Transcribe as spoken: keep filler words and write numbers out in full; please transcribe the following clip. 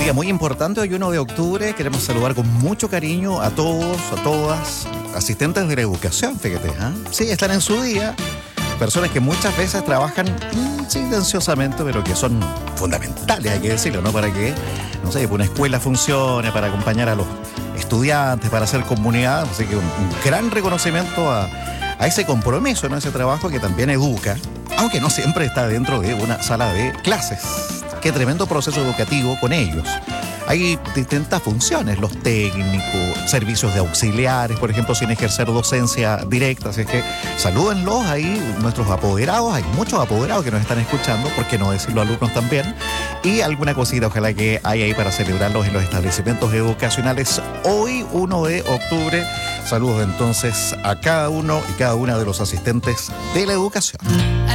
día muy importante, hoy uno de octubre. Queremos saludar con mucho cariño a todos, a todas, asistentes de la educación, fíjate. ¿eh? Sí, están en su día. Personas que muchas veces trabajan mm, silenciosamente, pero que son fundamentales, hay que decirlo, ¿no? Para que, no sé, una escuela funcione, para acompañar a los estudiantes, para hacer comunidad. Así que un, un gran reconocimiento a, a ese compromiso, ¿no? Ese trabajo que también educa, aunque no siempre está dentro de una sala de clases. Qué tremendo proceso educativo con ellos. Hay distintas funciones, los técnicos, servicios de auxiliares, por ejemplo, sin ejercer docencia directa. Así es que salúdenlos ahí, nuestros apoderados. Hay muchos apoderados que nos están escuchando, ¿por qué no decirlo, alumnos también? Y alguna cosita, ojalá que haya ahí para celebrarlos en los establecimientos educacionales. Hoy, primero de octubre, saludos entonces a cada uno y cada una de los asistentes de la educación.